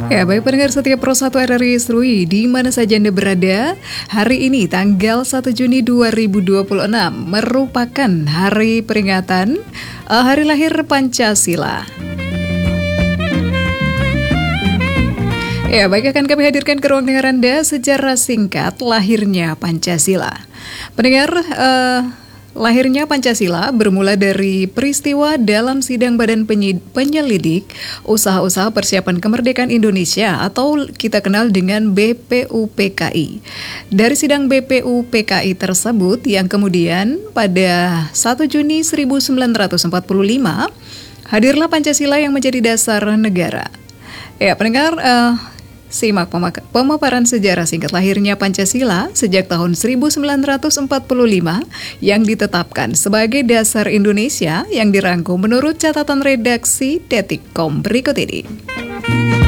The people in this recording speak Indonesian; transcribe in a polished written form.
Ya, baik pendengar setia Pro 1 RRI Serui, di mana saja Anda berada, hari ini tanggal 1 Juni 2026 merupakan hari peringatan Hari Lahir Pancasila. Ya, baik, akan kami hadirkan ke ruang dengar Anda sejarah singkat lahirnya Pancasila. Pendengar, lahirnya Pancasila bermula dari peristiwa dalam sidang Badan Penyelidik Usaha-Usaha Persiapan Kemerdekaan Indonesia atau kita kenal dengan BPUPKI. Dari sidang BPUPKI tersebut yang kemudian pada 1 Juni 1945 hadirlah Pancasila yang menjadi dasar negara. Ya, pendengar, simak pemaparan sejarah singkat lahirnya Pancasila sejak tahun 1945 yang ditetapkan sebagai dasar Indonesia yang dirangkum menurut catatan redaksi Detikcom berikut ini.